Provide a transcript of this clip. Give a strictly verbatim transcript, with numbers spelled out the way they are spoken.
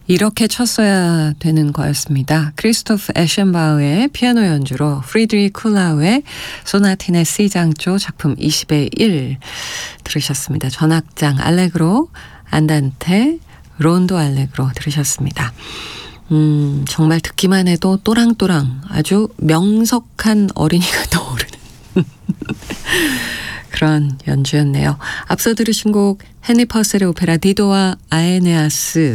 이렇게 쳤어야 되는 거였습니다. 크리스토프 에셴바우의 피아노 연주로 프리드리히 쿨라우의 소나티네 C장조 작품 이십의 일 들으셨습니다. 전악장 알레그로, 안단테, 론도 알레그로 들으셨습니다. 음, 정말 듣기만 해도 또랑또랑 아주 명석한 어린이가 떠오르는 그런 연주였네요. 앞서 들으신 곡 헨리 퍼셀의 오페라 디도와 아에네아스